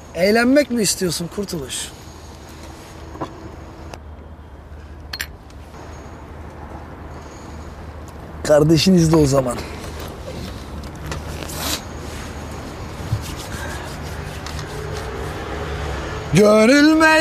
Eğlenmek mi istiyorsun Kurtuluş? Kardeşiniz de o zaman. Gönül